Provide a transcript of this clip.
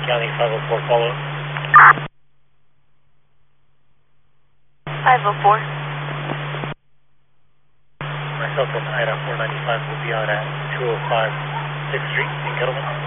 County 504, follow up. 504. Myself from IDA 495 will be out at 205 6th Street in Kettleman.